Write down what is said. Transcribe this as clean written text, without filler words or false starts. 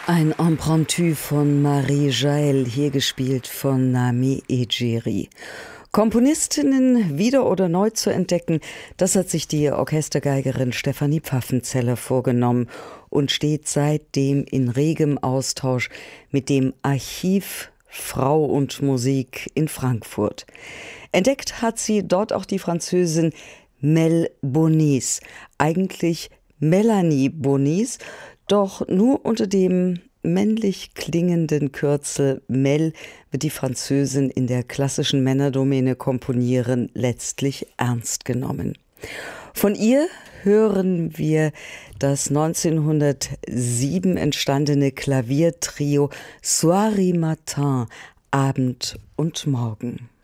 Ein Impromptu von Marie Jaël, hier gespielt von Nami Ejeri. Komponistinnen wieder oder neu zu entdecken, das hat sich die Orchestergeigerin Stefanie Pfaffenzeller vorgenommen und steht seitdem in regem Austausch mit dem Archiv Frau und Musik in Frankfurt. Entdeckt hat sie dort auch die Französin Mel Bonis, eigentlich Melanie Bonis, doch nur unter dem männlich klingenden Kürzel Mel wird die Französin in der klassischen Männerdomäne Komponieren letztlich ernst genommen. Von ihr hören wir das 1907 entstandene Klaviertrio Soir et Matin, Abend und Morgen.